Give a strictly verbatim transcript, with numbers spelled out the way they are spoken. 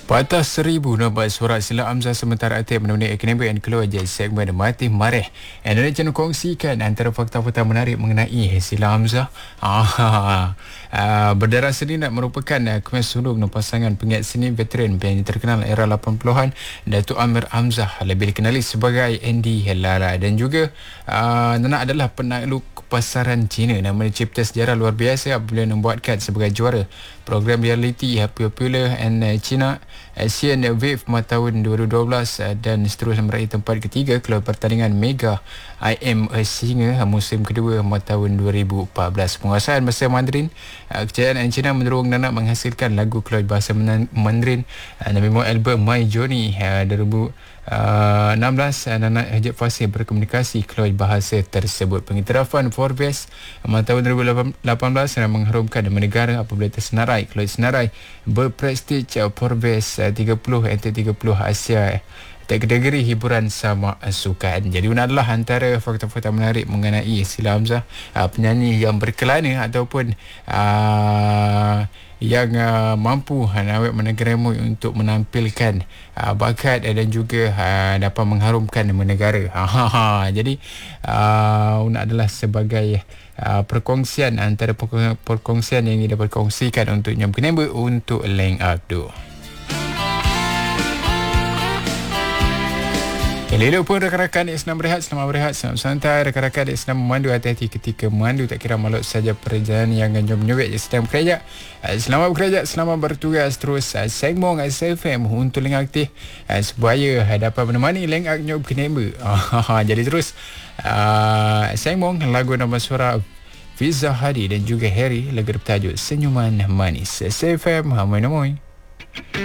Patah seribu nampak suara sila Amzah sementara Atif menemani ekonomi yang keluar jadi segmen Mati Mareh. Indonesia kongsikan antara fakta-fakta menarik mengenai sila Amzah. Ah, ah, berdarah seni nak merupakan uh, kemas sulung pasangan pengiat seni veteran yang terkenal era lapan puluhan Datuk Amir Amzah, lebih dikenali sebagai Andy Lala, dan juga uh, Nana adalah penakluk pasaran Cina. Nama cipta sejarah luar biasa apabila membuatkan sebagai juara program reality popular and uh, China Asian Wave pada tahun dua ribu dua belas uh, dan seterusnya meraih tempat ketiga keluar pertandingan Mega I M A Singa musim kedua pada tahun dua ribu empat belas. Penguasaan bahasa Mandarin, uh, kejayaan China mendorong Nana menghasilkan lagu keluar bahasa Mandarin uh, nama album My Journey uh, dua ribu enam belas. uh, Nana hajat fasih berkomunikasi keluar bahasa tersebut. Pengiktirafan Forbes pada tahun dua ribu lapan belas yang mengharumkan nama negara apabila tersenarai keluar senarai berprestij uh, Forbes uh, tiga puluh antara tiga puluh Asia kategori hiburan sama sukan. Jadi ini adalah antara fakta-fakta menarik mengenai Sila Amzah, uh, penyanyi yang berkelana ataupun uh, yang uh, mampu uh, menegaramu untuk menampilkan uh, bakat uh, dan juga uh, dapat mengharumkan nama negara. Jadi uh, ini adalah sebagai uh, perkongsian antara perkongsian yang dapat kongsikan untuk Nyam Kenemba untuk Leng Abdul. Elok pun rakan-rakan di senam berehat, selamat berehat, selamat santai. Rakan-rakan di senam memandu, hati-hati ketika memandu, tak kira malut saja perjalanan yang ganjam menyobek je sedang bekerja. Selamat bekerja, selamat bertugas terus. Segmong S F M untuk Leng Aktif supaya dapat menemani Leng Ak Nyop Kenemba. Jadi terus segmong lagu nama suara Fiza Hadi dan juga Harry, lagu bertajuk Senyuman Manis. S F M, hamai namoi.